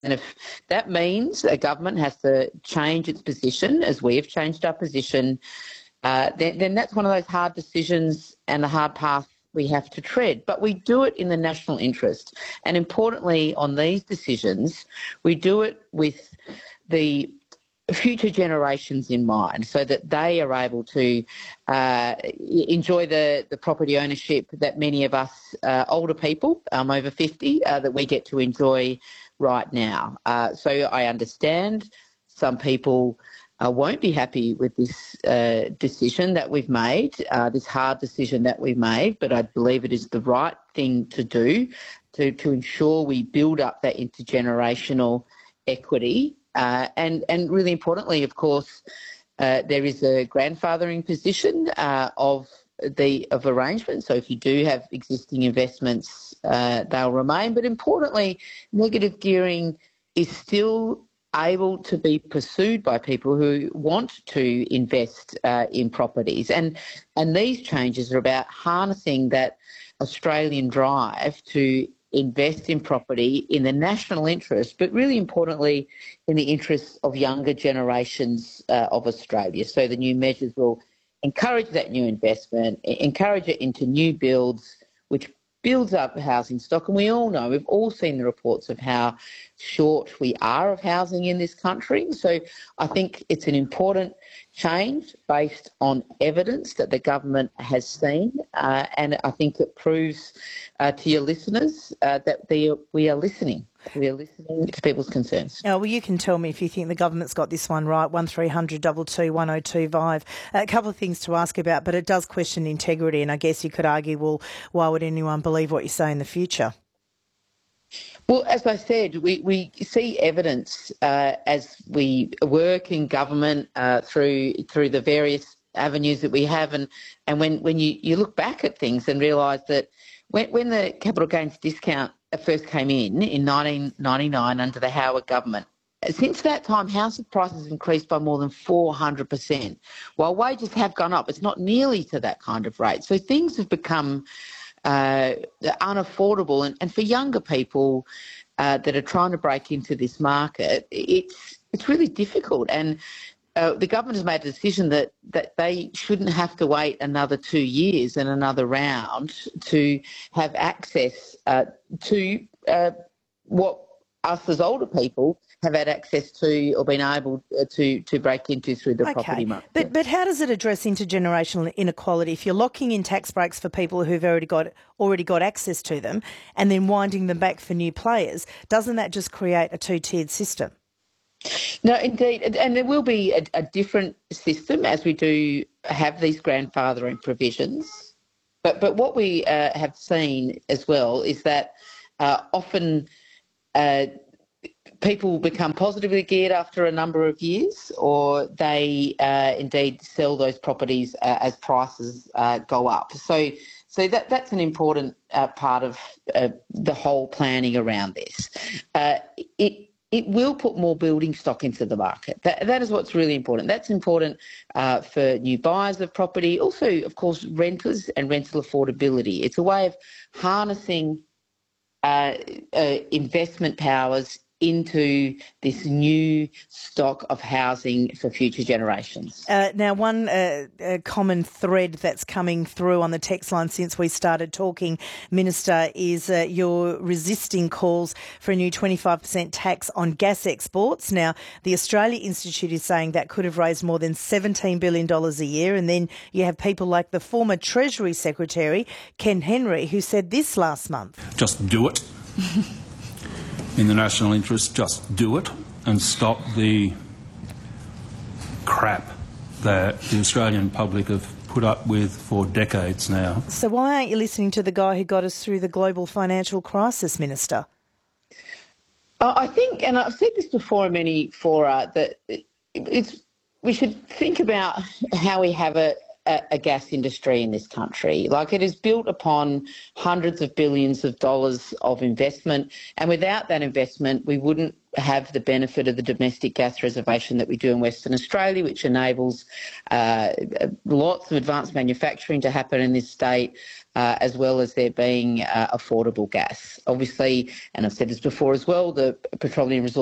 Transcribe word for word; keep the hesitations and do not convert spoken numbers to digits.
And if that means a government has to change its position, as we have changed our position, uh, then, then that's one of those hard decisions and a hard path we have to tread. But we do it in the national interest. And importantly, on these decisions, we do it with the future generations in mind, so that they are able to uh, enjoy the, the property ownership that many of us uh, older people, um, over fifty, uh, that we get to enjoy right now. Uh, so I understand some people uh, won't be happy with this uh, decision that we've made, uh, this hard decision that we've made, but I believe it is the right thing to do to, to ensure we build up that intergenerational equity. Uh, and, and really importantly, of course, uh, there is a grandfathering position uh, of the of arrangement. So if you do have existing investments, uh, they'll remain. But importantly, negative gearing is still able to be pursued by people who want to invest uh, in properties. And, and these changes are about harnessing that Australian drive to invest in property in the national interest, but really importantly in the interests of younger generations uh, of Australia. So the new measures will encourage that new investment, encourage it into new builds, which builds up housing stock. And we all know, we've all seen the reports of how short we are of housing in this country. So I think it's an important change based on evidence that the government has seen, uh, and I think it proves uh, to your listeners uh, that they, we are listening. We are listening to people's concerns. Oh, well, you can tell me if you think the government's got this one right. one three hundred two two one oh two five. A couple of things to ask about, but it does question integrity, and I guess you could argue, well, why would anyone believe what you say in the future? Well, as I said, we, we see evidence uh, as we work in government uh, through through the various avenues that we have, and, and when, when you, you look back at things and realise that when, when the capital gains discount first came in in nineteen ninety-nine under the Howard government, since that time house prices have increased by more than four hundred percent. While wages have gone up, it's not nearly to that kind of rate. So things have become Uh, unaffordable, and, and for younger people uh, that are trying to break into this market, it's it's really difficult. And uh, the government has made a decision that, that they shouldn't have to wait another two years and another round to have access uh, to uh, what us as older people have had access to or been able to to break into through the okay. property market. But but how does it address intergenerational inequality if you're locking in tax breaks for people who've already got already got access to them and then winding them back for new players? Doesn't that just create a two-tiered system? No, indeed, and there will be a, a different system as we do have these grandfathering provisions. But but what we uh, have seen as well is that uh, often uh, people become positively geared after a number of years, or they uh, indeed sell those properties uh, as prices uh, go up. So, so that that's an important uh, part of uh, the whole planning around this. Uh, it it will put more building stock into the market. That that is what's really important. That's important uh, for new buyers of property, also, of course, renters and rental affordability. It's a way of harnessing uh, uh, investment powers into this new stock of housing for future generations. Uh, now, one uh, uh, common thread that's coming through on the text line since we started talking, Minister, is uh, you're resisting calls for a new twenty-five percent tax on gas exports. Now, the Australia Institute is saying that could have raised more than seventeen billion dollars a year, and then you have people like the former Treasury Secretary, Ken Henry, who said this last month. Just do it. In the national interest, just do it and stop the crap that the Australian public have put up with for decades now. So why aren't you listening to the guy who got us through the global financial crisis, Minister? I think, and I've said this before in many fora, that it's we should think about how we have a A, a gas industry in this country. Like, it is built upon hundreds of billions of dollars of investment, and without that investment we wouldn't have the benefit of the domestic gas reservation that we do in Western Australia, which enables uh, lots of advanced manufacturing to happen in this state, uh, as well as there being uh, affordable gas. Obviously, and I've said this before as well, the Petroleum Resources